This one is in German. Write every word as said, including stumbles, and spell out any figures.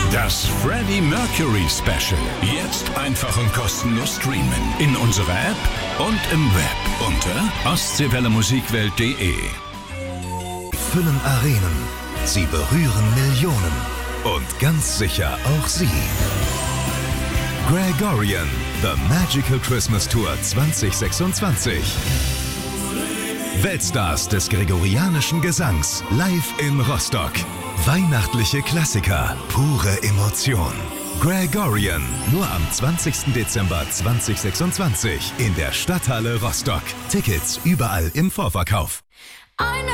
Das Freddie Mercury Special. Jetzt einfach und kostenlos streamen. In unserer App und im Web unter ostseewelle-musikwelt punkt de. Füllen Arenen. Sie berühren Millionen. Und ganz sicher auch Sie. Gregorian, The Magical Christmas Tour zwanzig sechsundzwanzig. Weltstars des gregorianischen Gesangs live in Rostock. Weihnachtliche Klassiker, pure Emotion. Gregorian, nur am zwanzigsten Dezember zweitausendsechsundzwanzig in der Stadthalle Rostock. Tickets überall im Vorverkauf.